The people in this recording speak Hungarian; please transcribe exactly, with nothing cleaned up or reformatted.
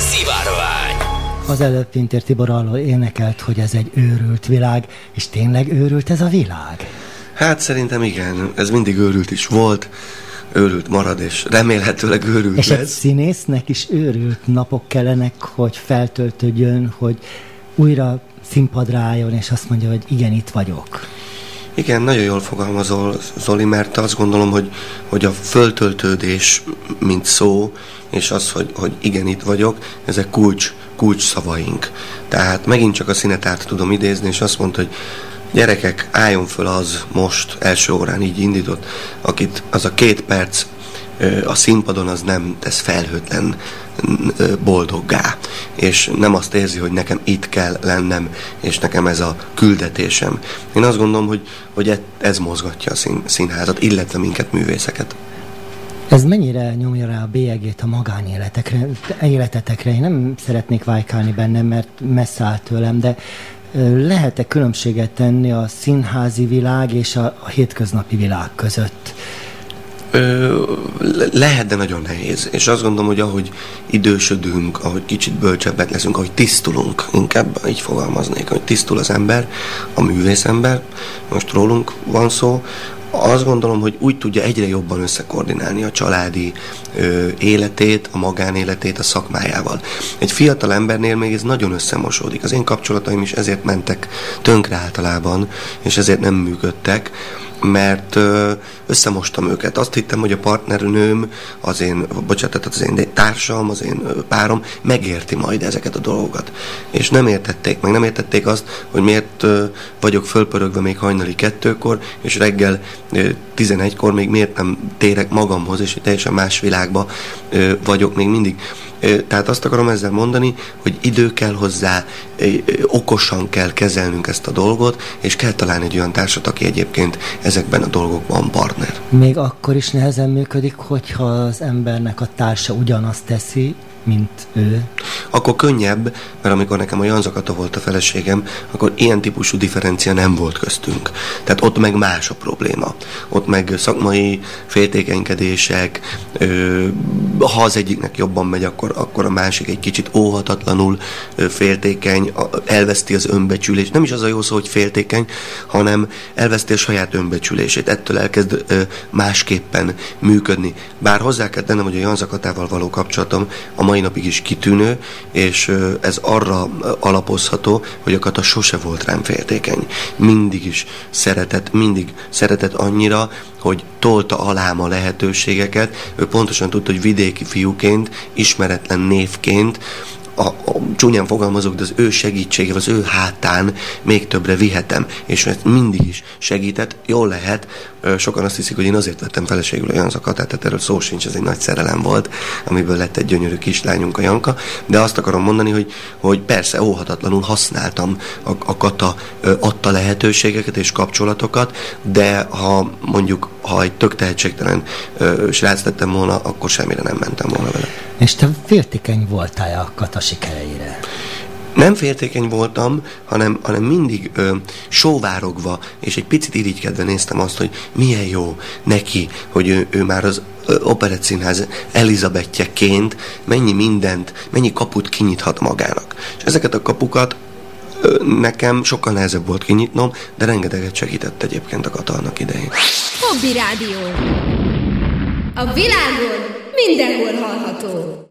Szivárvány. Az előbb Pintér Tibor arról énekelt, hogy ez egy őrült világ, és tényleg őrült ez a világ? Hát szerintem igen, ez mindig őrült is volt, őrült marad, és remélhetőleg őrült és lesz. És egy színésznek is őrült napok kellenek, hogy feltöltődjön, hogy újra színpadra álljon, és azt mondja, hogy igen, itt vagyok. Igen, nagyon jól fogalmazol, Zoli, mert azt gondolom, hogy, hogy a föltöltődés, mint szó, és az, hogy, hogy igen, itt vagyok, ezek kulcs, kulcs szavaink. Tehát megint csak a Színetárt tudom idézni, és azt mondta, hogy gyerekek, álljon föl az most, első órán így indított, akit az a két perc a színpadon az nem tesz felhőtlen boldoggá, és nem azt érzi, hogy nekem itt kell lennem, és nekem ez a küldetésem. Én azt gondolom, hogy, hogy ez mozgatja a szín, színházat, illetve minket, művészeket. Ez mennyire nyomja rá a bélyegét a magánéletekre, életetekre? Én nem szeretnék vájkálni bennem, mert messze áll tőlem, de lehet-e különbséget tenni a színházi világ és a, a hétköznapi világ között? Ö, lehet, de nagyon nehéz. És azt gondolom, hogy ahogy idősödünk, ahogy kicsit bölcsebbek leszünk, ahogy tisztulunk, inkább így fogalmaznék, hogy tisztul az ember, a művészember, most rólunk van szó, azt gondolom, hogy úgy tudja egyre jobban összekoordinálni a családi ö, életét, a magánéletét a szakmájával. Egy fiatal embernél még ez nagyon összemosódik. Az én kapcsolataim is ezért mentek tönkre általában, és ezért nem működtek, mert ö, összemostam őket. Azt hittem, hogy a partnernőm, az én, bocsánat, az én társam, az én párom megérti majd ezeket a dolgokat. És nem értették meg, nem értették azt, hogy miért ö, vagyok fölpörögve még hajnali kettőkor, és reggel ö, tizenegykor még miért nem térek magamhoz, és teljesen más világba ö, vagyok még mindig. Tehát azt akarom ezzel mondani, hogy idő kell hozzá, okosan kell kezelnünk ezt a dolgot, és kell találni egy olyan társat, aki egyébként ezekben a dolgokban partner. Még akkor is nehezen működik, hogyha az embernek a társa ugyanazt teszi, mint ő? Akkor könnyebb, mert amikor nekem a Janza Kata volt a feleségem, akkor ilyen típusú differencia nem volt köztünk. Tehát ott meg más a probléma. Ott meg szakmai féltékenykedések, ö, ha az egyiknek jobban megy, akkor, akkor a másik egy kicsit óhatatlanul ö, féltékeny, elveszti az önbecsülést. Nem is az a jó szó, hogy féltékeny, hanem elveszti a saját önbecsülését. Ettől elkezd ö, másképpen működni. Bár hozzá kell tennem, hogy a Janza Katával való kapcsolatom a mai napig is kitűnő, és ez arra alapozható, hogy a Kata sose volt rám féltékeny. Mindig is szeretett, mindig szeretett annyira, hogy tolta alám a lehetőségeket. Ő pontosan tudta, hogy vidéki fiúként, ismeretlen névként, a, a csúnyán fogalmazok, de az ő segítségével, az ő hátán még többre vihetem, és ezt mindig is segített. Jól lehet, sokan azt hiszik, hogy én azért vettem feleségül a Janza Katát, tehát erről szó sincs, ez egy nagy szerelem volt, amiből lett egy gyönyörű kislányunk, a Janka, de azt akarom mondani, hogy, hogy persze óhatatlanul használtam, a, a Kata adta lehetőségeket és kapcsolatokat, de ha mondjuk, ha egy tök tehetségtelen srác lettem volna, akkor semmire nem mentem volna vele. És te féltékeny voltál a Kata sikereire? Nem féltékeny voltam, hanem, hanem mindig ö, sóvárogva, és egy picit irigykedve néztem azt, hogy milyen jó neki, hogy ő, ő már az Operettszínház Elizabethjeként mennyi mindent, mennyi kaput kinyithat magának. És ezeket a kapukat ö, nekem sokkal nehezebb volt kinyitnom, de rengeteget segített egyébként a Kata annak idején. Hobby Rádió. A világon mindenhol hallható.